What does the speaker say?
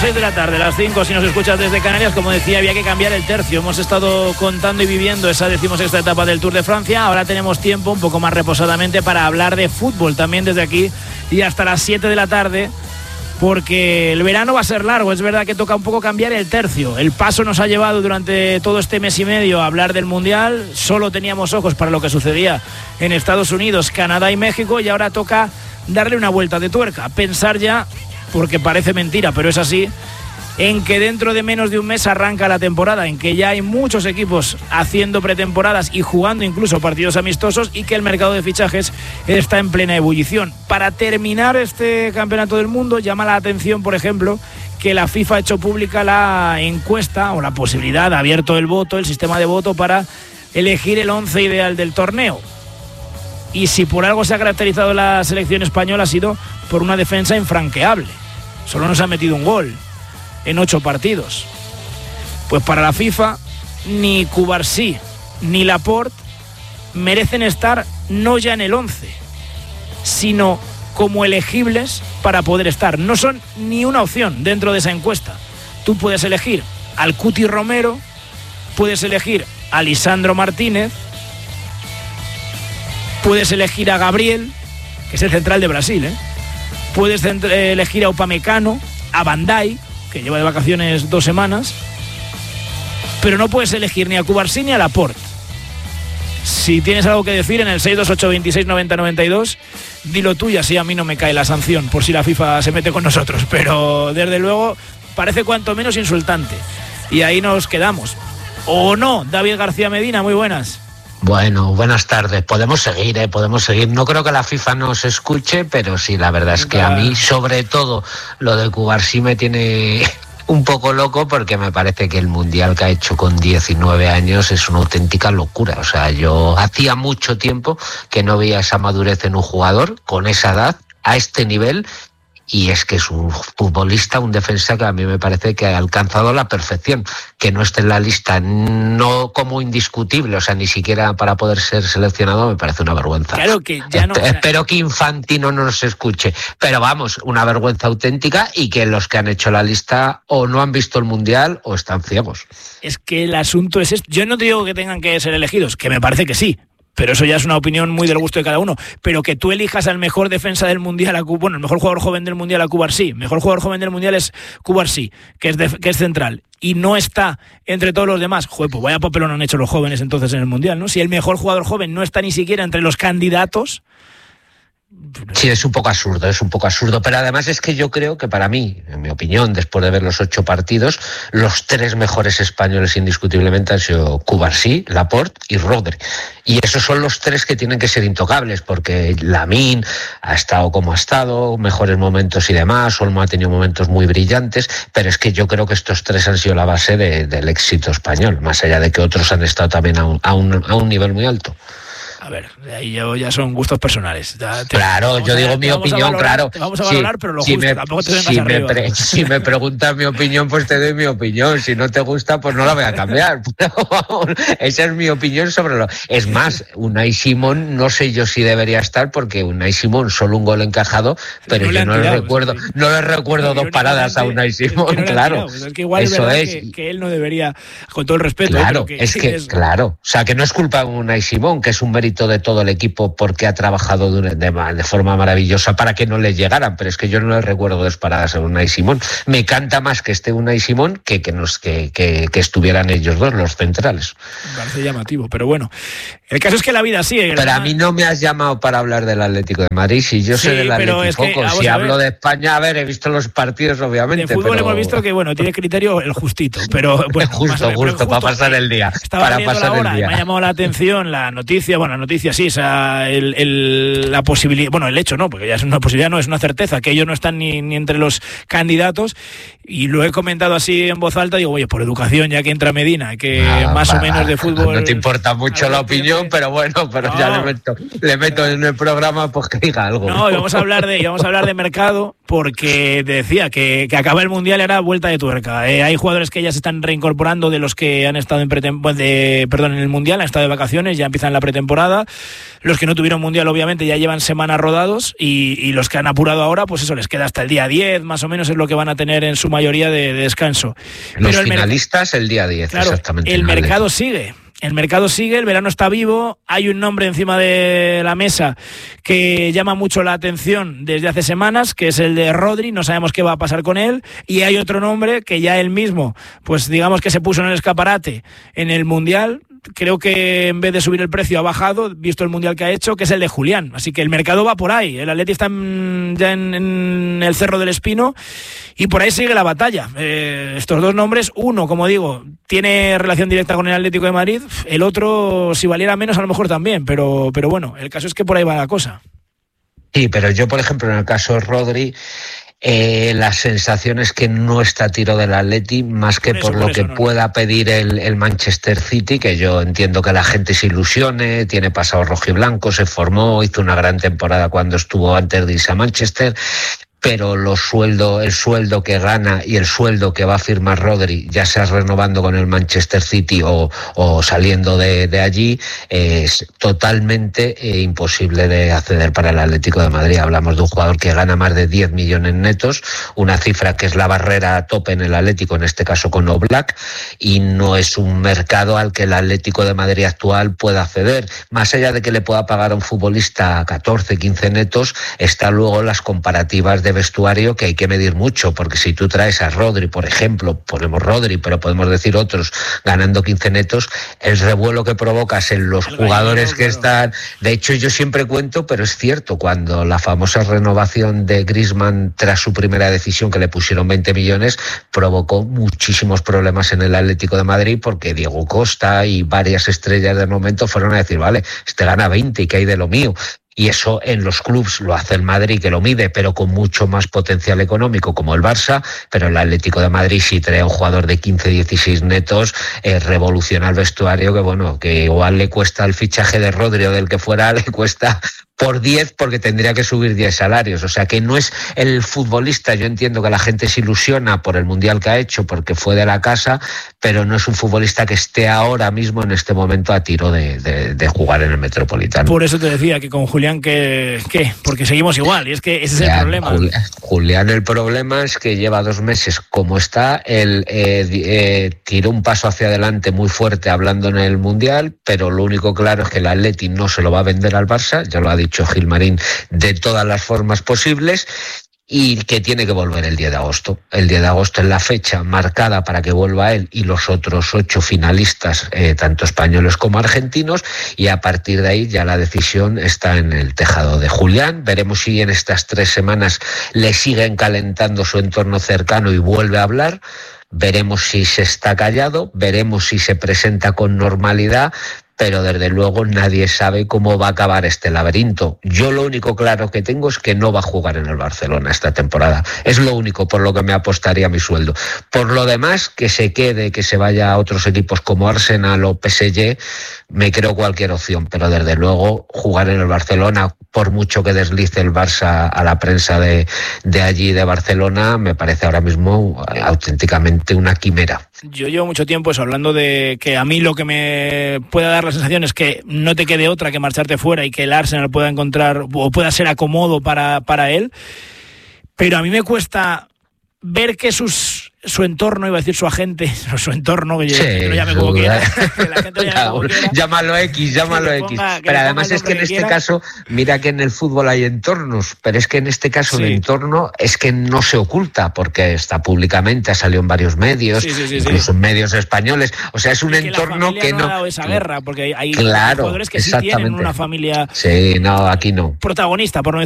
6 de la tarde, las 5 si nos escuchas desde Canarias. Como decía, había que cambiar el tercio. Hemos estado contando y viviendo esa 16ª etapa del Tour de Francia. Ahora tenemos tiempo, un poco más reposadamente, para hablar de fútbol también desde aquí y hasta las 7 de la tarde, porque el verano va a ser largo. Es verdad que toca un poco cambiar el tercio. El paso nos ha llevado durante todo este mes y medio a hablar del Mundial. Solo teníamos ojos para lo que sucedía en Estados Unidos, Canadá y México, y ahora toca darle una vuelta de tuerca, pensar ya, porque parece mentira, pero es así, en que dentro de menos de un mes arranca la temporada, en que ya hay muchos equipos haciendo pretemporadas y jugando incluso partidos amistosos, y que el mercado de fichajes está en plena ebullición. Para terminar este campeonato del mundo, llama la atención, por ejemplo, que la FIFA ha hecho pública la encuesta, o la posibilidad, ha abierto el voto, el sistema de voto para elegir el 11 ideal del torneo. Y si por algo se ha caracterizado la selección española, ha sido por una defensa infranqueable. Solo nos ha metido un gol en 8 partidos. Pues para la FIFA, ni Cubarsí ni Laporte merecen estar no ya en el 11, sino como elegibles para poder estar. No son ni una opción dentro de esa encuesta. Tú puedes elegir al Cuti Romero, puedes elegir a Lisandro Martínez, puedes elegir a Gabriel, que es el central de Brasil, puedes elegir a Upamecano, a Van Dijk, que lleva de vacaciones 2 semanas, pero no puedes elegir ni a Cubarsí ni a Laporte. Si tienes algo que decir, en el 628269092, dilo tú, y así a mí no me cae la sanción por si la FIFA se mete con nosotros, pero desde luego parece cuanto menos insultante, y ahí nos quedamos. ¿O no? David García Medina, muy buenas. Bueno, buenas tardes. Podemos seguir, podemos seguir. No creo que la FIFA nos escuche, pero sí, la verdad es que a mí, sobre todo, lo de Cubarsí me tiene un poco loco, porque me parece que el Mundial que ha hecho con 19 años es una auténtica locura. O sea, yo hacía mucho tiempo que no veía esa madurez en un jugador con esa edad, a este nivel. Y es que es un futbolista, un defensa que a mí me parece que ha alcanzado la perfección. Que no esté en la lista, no como indiscutible, o sea, ni siquiera para poder ser seleccionado, me parece una vergüenza. Claro que ya no. Espero que Infantino no nos escuche. Pero vamos, una vergüenza auténtica, y que los que han hecho la lista o no han visto el Mundial o están ciegos. Es que el asunto es esto. Yo no te digo que tengan que ser elegidos, que me parece que sí, pero eso ya es una opinión muy del gusto de cada uno. Pero que tú elijas al mejor defensa del Mundial, el mejor jugador joven del Mundial, a Cubarsí. Mejor jugador joven del Mundial es Cubarsí, que es central, y no está entre todos los demás. Joder, pues vaya papelón han hecho los jóvenes entonces en el Mundial, ¿no? Si el mejor jugador joven no está ni siquiera entre los candidatos. Sí, es un poco absurdo, pero además es que yo creo que para mí, en mi opinión, después de ver los 8 partidos, los 3 mejores españoles indiscutiblemente han sido Cubarsí, Laporte y Rodri. Y esos son los 3 que tienen que ser intocables, porque Lamine ha estado como ha estado, mejores momentos y demás, Olmo ha tenido momentos muy brillantes, pero es que yo creo que estos 3 han sido la base del éxito español, más allá de que otros han estado también a un nivel muy alto. A ver, ahí ya son gustos personales. Claro, yo digo mi opinión, claro. Vamos a valorar, pero lo justo, tampoco te vengas arriba. Si me preguntas mi opinión, pues te doy mi opinión. Si no te gusta, pues no la voy a cambiar. Esa es mi opinión sobre lo... Es más, Unai Simón, no sé yo si debería estar, porque Unai Simón solo un gol encajado, pero yo no le recuerdo 2 paradas a Unai Simón, claro. Es que igual eso es que él no debería, con todo el respeto. Claro, claro. O sea, que no es culpa de Unai Simón, que es un mérito de todo el equipo, porque ha trabajado de forma maravillosa para que no le llegaran, pero es que yo no le recuerdo 2 paradas a Unai Simón. Me canta más que esté Unai Simón que estuvieran ellos 2, los centrales. Me parece llamativo, pero bueno, el caso es que la vida sigue. Pero a mí no me has llamado para hablar del Atlético de Madrid, si yo sé del Atlético poco. Si hablo de España, a ver, he visto los partidos, obviamente. De fútbol hemos visto que, tiene criterio el justito, pero bueno, justo para pasar el día. Para pasar el día. Me ha llamado la atención la noticia, sí, la posibilidad, el hecho no, porque ya es una posibilidad, no es una certeza, que ellos no están ni entre los candidatos, y lo he comentado así en voz alta, digo, oye, por educación, ya que entra Medina, que más o menos de fútbol... No te importa mucho la opinión, pero ya le meto en el programa, pues que diga algo. No, vamos a hablar de mercado, porque decía que acaba el Mundial y ahora vuelta de tuerca. Hay jugadores que ya se están reincorporando de los que han estado en el Mundial, han estado de vacaciones, ya empiezan la pretemporada. temporada. Los que no tuvieron mundial, obviamente, ya llevan semanas rodados y los que han apurado ahora, pues eso, les queda hasta el día 10, más o menos es lo que van a tener en su mayoría de descanso. Los finalistas el día 10, claro, exactamente. El mercado sigue. El mercado sigue, el verano está vivo, hay un nombre encima de la mesa que llama mucho la atención desde hace semanas, que es el de Rodri, no sabemos qué va a pasar con él, y hay otro nombre que ya él mismo, pues digamos que se puso en el escaparate en el Mundial. Creo que en vez de subir el precio ha bajado, visto el mundial que ha hecho, que es el de Julián. Así que el mercado va por ahí. El Atleti está ya en el Cerro del Espino y por ahí sigue la batalla. Estos dos nombres, uno, como digo, tiene relación directa con el Atlético de Madrid. El otro, si valiera menos, a lo mejor también. Pero bueno, el caso es que por ahí va la cosa. Sí, pero yo, por ejemplo, en el caso de Rodri, la sensación es que no está a tiro del Atleti, más que por lo que pueda pedir el Manchester City, que yo entiendo que la gente se ilusione, tiene pasado rojiblanco, se formó, hizo una gran temporada cuando estuvo antes de irse a Manchester, pero el sueldo que gana y el sueldo que va a firmar Rodri, ya sea renovando con el Manchester City o saliendo de allí, es totalmente imposible de acceder para el Atlético de Madrid. Hablamos de un jugador que gana más de 10 millones netos, una cifra que es la barrera a tope en el Atlético, en este caso con Oblak, y no es un mercado al que el Atlético de Madrid actual pueda acceder. Más allá de que le pueda pagar a un futbolista 14, 15 netos, está luego las comparativas de vestuario, que hay que medir mucho, porque si tú traes a Rodri, por ejemplo, ponemos Rodri, pero podemos decir otros, ganando 15 netos, el revuelo que provocas en los jugadores que están... De hecho, yo siempre cuento, pero es cierto, cuando la famosa renovación de Griezmann tras su primera decisión, que le pusieron 20 millones, provocó muchísimos problemas en el Atlético de Madrid, porque Diego Costa y varias estrellas del momento fueron a decir, vale, este gana 20 y ¿qué hay de lo mío? Y eso en los clubs lo hace el Madrid, que lo mide, pero con mucho más potencial económico, como el Barça. Pero el Atlético de Madrid, si trae a un jugador de 15, 16 netos, revoluciona el vestuario, que bueno, que igual le cuesta el fichaje de Rodri o del que fuera, le cuesta por 10, porque tendría que subir 10 salarios. O sea que no es el futbolista. Yo entiendo que la gente se ilusiona por el mundial que ha hecho, porque fue de la casa, pero no es un futbolista que esté ahora mismo, en este momento, a tiro de jugar en el Metropolitano. Por eso te decía que con Julián, ¿qué? Porque seguimos igual, y es que ese es el problema. Julián, el problema es que lleva 2 meses como está. Él tiró un paso hacia adelante muy fuerte hablando en el mundial, pero lo único claro es que el Atleti no se lo va a vender al Barça, ya lo ha dicho Gilmarín, de todas las formas posibles, y que tiene que volver el 10 de agosto. El 10 de agosto es la fecha marcada para que vuelva él y los otros 8 finalistas, tanto españoles como argentinos, y a partir de ahí ya la decisión está en el tejado de Julián. Veremos si en estas 3 semanas le siguen calentando su entorno cercano y vuelve a hablar. Veremos si se está callado, veremos si se presenta con normalidad, pero desde luego nadie sabe cómo va a acabar este laberinto. Yo lo único claro que tengo es que no va a jugar en el Barcelona esta temporada. Es lo único por lo que me apostaría mi sueldo. Por lo demás, que se quede, que se vaya a otros equipos como Arsenal o PSG, me creo cualquier opción, pero desde luego jugar en el Barcelona, por mucho que deslice el Barça a la prensa de allí, de Barcelona, me parece ahora mismo auténticamente una quimera. Yo llevo mucho tiempo eso, hablando de que a mí lo que me pueda dar la sensación es que no te quede otra que marcharte fuera y que el Arsenal pueda encontrar o pueda ser acomodo para él, pero a mí me cuesta ver que su entorno, iba a decir su agente, su entorno, que lo llame como quiera, que la gente lo llame como quiera. Llámalo X. Pero además es que en este caso, mira que en el fútbol hay entornos, pero es que en este caso el entorno es que no se oculta, porque está públicamente, ha salido en varios medios, incluso en medios españoles. O sea, es un entorno que no ha dado esa guerra, porque hay jugadores que sí tienen una familia aquí no. Protagonista, por no decir